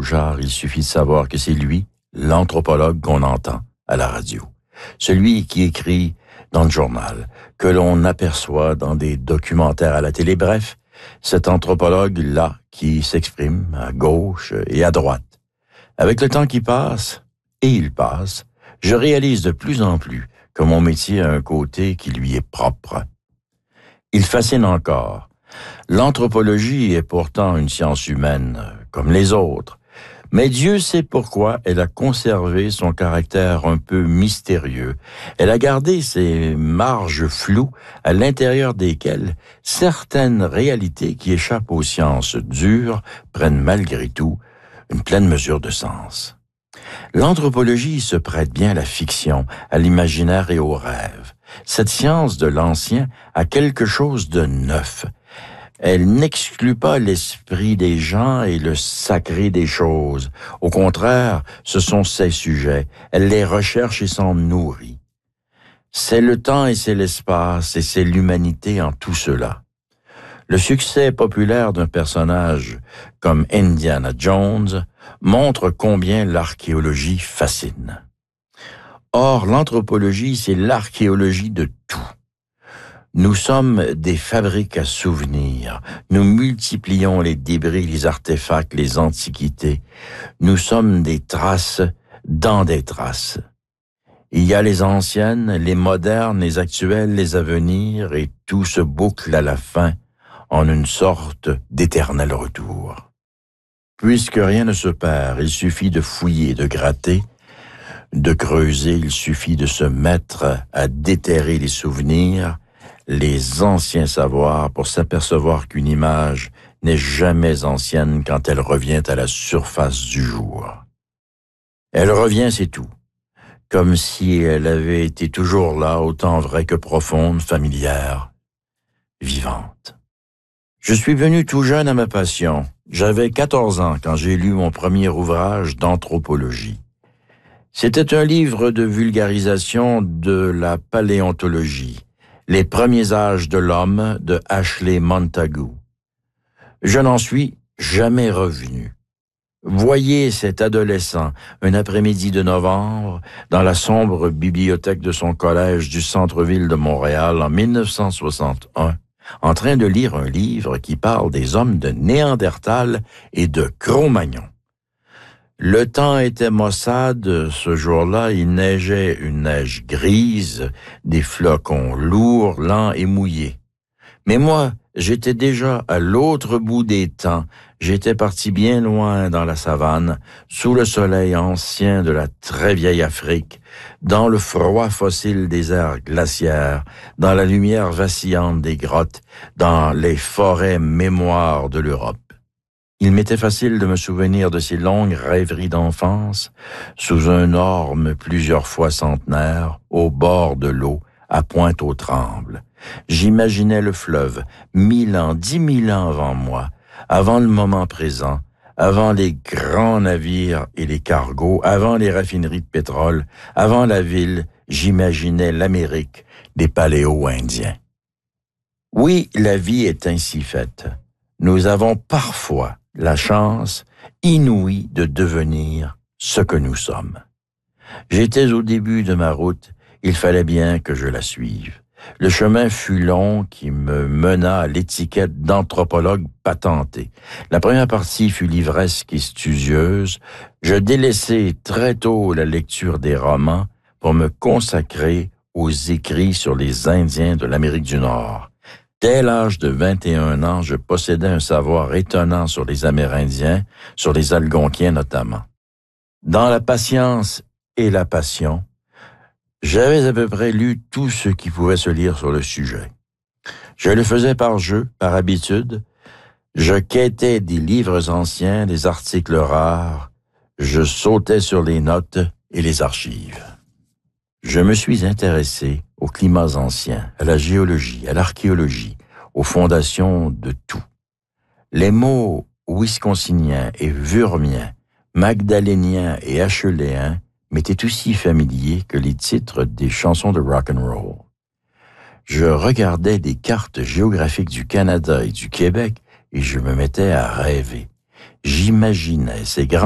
Bouchard, il suffit de savoir que c'est lui, l'anthropologue qu'on entend à la radio. Celui qui écrit dans le journal, que l'on aperçoit dans des documentaires à la télé. Bref, cet anthropologue-là qui s'exprime à gauche et à droite. Avec le temps qui passe, et il passe, je réalise de plus en plus que mon métier a un côté qui lui est propre. Il fascine encore. L'anthropologie est pourtant une science humaine, comme les autres. Mais Dieu sait pourquoi elle a conservé son caractère un peu mystérieux. Elle a gardé ces marges floues à l'intérieur desquelles certaines réalités qui échappent aux sciences dures prennent malgré tout une pleine mesure de sens. L'anthropologie se prête bien à la fiction, à l'imaginaire et au rêve. Cette science de l'ancien a quelque chose de neuf. Elle n'exclut pas l'esprit des gens et le sacré des choses. Au contraire, ce sont ses sujets. Elle les recherche et s'en nourrit. C'est le temps et c'est l'espace et c'est l'humanité en tout cela. Le succès populaire d'un personnage comme Indiana Jones montre combien l'archéologie fascine. Or, l'anthropologie, c'est l'archéologie de tout. Nous sommes des fabriques à souvenirs. Nous multiplions les débris, les artefacts, les antiquités. Nous sommes des traces dans des traces. Il y a les anciennes, les modernes, les actuelles, les à venir, et tout se boucle à la fin en une sorte d'éternel retour. Puisque rien ne se perd, il suffit de fouiller, de gratter, de creuser, il suffit de se mettre à déterrer les souvenirs, les anciens savoirs pour s'apercevoir qu'une image n'est jamais ancienne quand elle revient à la surface du jour. Elle revient, c'est tout, comme si elle avait été toujours là, autant vraie que profonde, familière, vivante. Je suis venu tout jeune à ma passion. J'avais 14 ans quand j'ai lu mon premier ouvrage d'anthropologie. C'était un livre de vulgarisation de la paléontologie. Les premiers âges de l'homme de Ashley Montagu. Je n'en suis jamais revenu. Voyez cet adolescent, un après-midi de novembre, dans la sombre bibliothèque de son collège du centre-ville de Montréal en 1961, en train de lire un livre qui parle des hommes de Néandertal et de Cro-Magnon. Le temps était maussade, ce jour-là, il neigeait une neige grise, des flocons lourds, lents et mouillés. Mais moi, j'étais déjà à l'autre bout des temps, j'étais parti bien loin dans la savane, sous le soleil ancien de la très vieille Afrique, dans le froid fossile des airs glaciaires, dans la lumière vacillante des grottes, dans les forêts mémoires de l'Europe. Il m'était facile de me souvenir de ces longues rêveries d'enfance, sous un orme plusieurs fois centenaire, au bord de l'eau, à Pointe-aux-Trembles. J'imaginais le fleuve, 1000 ans, 10 000 ans avant moi, avant le moment présent, avant les grands navires et les cargos, avant les raffineries de pétrole, avant la ville, j'imaginais l'Amérique des paléo-indiens. Oui, la vie est ainsi faite. Nous avons parfois la chance inouïe de devenir ce que nous sommes. J'étais au début de ma route, il fallait bien que je la suive. Le chemin fut long qui me mena à l'étiquette d'anthropologue patenté. La première partie fut livresque et studieuse. Je délaissai très tôt la lecture des romans pour me consacrer aux écrits sur les Indiens de l'Amérique du Nord. Dès l'âge de 21 ans, je possédais un savoir étonnant sur les Amérindiens, sur les Algonquiens notamment. Dans la patience et la passion, j'avais à peu près lu tout ce qui pouvait se lire sur le sujet. Je le faisais par jeu, par habitude. Je quêtais des livres anciens, des articles rares. Je sautais sur les notes et les archives. Je me suis intéressé aux climats anciens, à la géologie, à l'archéologie, aux fondations de tout. Les mots wisconsinien et wurmien, magdalénien et acheléen m'étaient aussi familiers que les titres des chansons de rock'n'roll. Je regardais des cartes géographiques du Canada et du Québec et je me mettais à rêver. J'imaginais ces grands